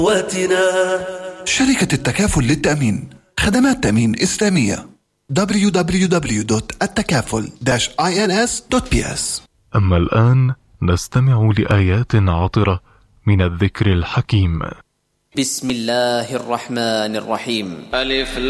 شركة التكافل للتأمين، خدمات تأمين إسلامية. www.التكافل-ins.ps. أما الآن نستمع لآيات عطرة من الذكر الحكيم. بسم الله الرحمن الرحيم. ألف